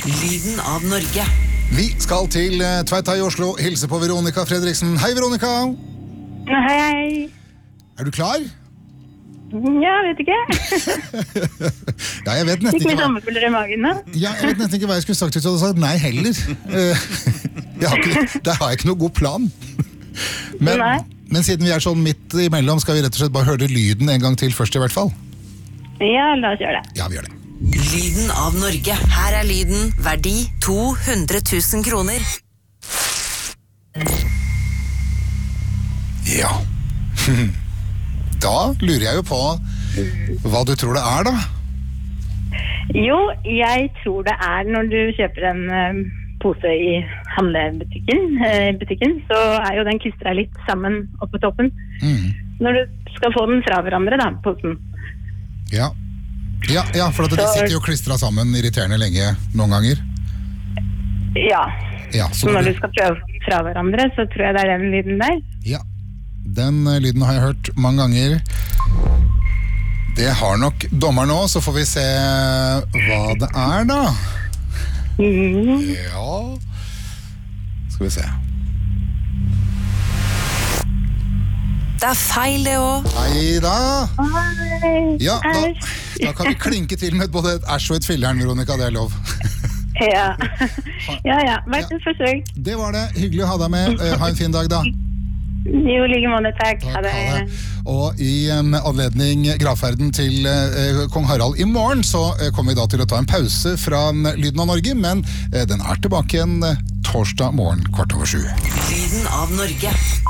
Lyden av Norge. Vi skal til Tveita i Oslo, hilse på Veronica Fredriksen. Hei, Veronica! Hei. Er du klar? Ja, vet ikke. Ja, jeg vet nesten Fikk ikke mye sommerfugler i magen da. Ja, jeg vet nesten ikke hva jeg skulle sagt hvis du hadde sagt nei heller. Der har jeg ikke noe god plan. Men siden vi er sånn midt imellom, skal vi rett og slett bare høre lyden en gang til først i hvert fall. Ja, la oss gjøre det. Ja, vi gjør det. Lyden av Norge. Her er lyden. Verdi 200 000 kroner. Ja. Da lurer jeg jo på hva du tror det er da. Jo, jeg tror det er når du kjøper en pose i handlebutikken, så er jo den klistret litt sammen oppe på toppen. Når du skal få den fra hverandre da, posen. Ja, for at de sitter jo klistret sammen irriterende lenge noen ganger. Ja, så når du skal prøve å få den fra hverandre, så tror jeg det er den lyden der. Ja, den lyden har jeg hørt mange ganger. Det har nok dommer nå, så får vi se hva det er da. Ja, skal vi se. Det er feil det også. Neida. Ja, da kan vi klinke til med både et æsj og et filleren, Veronica, det er lov. Ja, hvert et forsøk. Det var det, hyggelig å ha deg med. Ha en fin dag da. Jo, like måte, takk. Ha det. Og i anledning gravferden til kong Harald i morgen, så kommer vi da til å ta en pause fra Lyden av Norge, men den er tilbake igjen torsdag morgen 7:15. Lyden av Norge.